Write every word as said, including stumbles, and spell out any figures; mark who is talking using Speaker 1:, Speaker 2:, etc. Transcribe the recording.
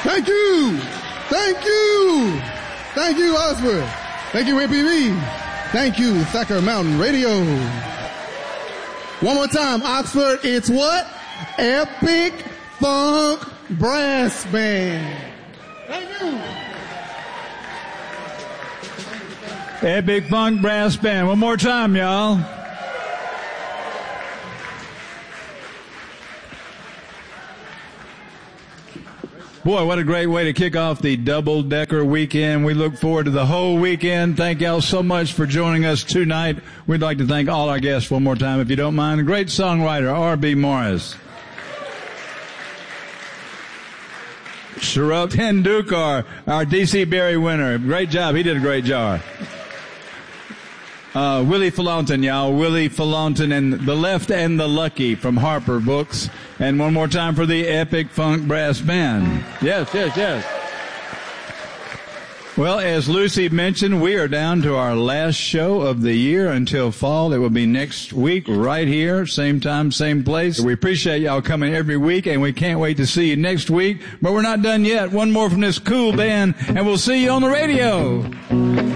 Speaker 1: Thank you. Thank you. Thank you, Oxford. Thank you, A P B. Thank you, Thacker Mountain Radio. One more time, Oxford, it's what? Epic Funk Brass Band. Thank you.
Speaker 2: Epic Funk Brass Band. One more time, y'all. Boy, what a great way to kick off the double-decker weekend. We look forward to the whole weekend. Thank y'all so much for joining us tonight. We'd like to thank all our guests one more time, if you don't mind. A great songwriter, R B Morris. Sharuk Tendulkar, our D C Berry winner. Great job. He did a great job. Uh, Willie Falonton, y'all. Willie Falonton and The Left and the Lucky from Harper Books. And one more time for the Epic Funk Brass Band. Yes, yes, yes. Well, as Lucy mentioned, we are down to our last show of the year until fall. It will be next week right here, same time, same place. We appreciate y'all coming every week, and we can't wait to see you next week. But we're not done yet. One more from this cool band, and we'll see you on the radio.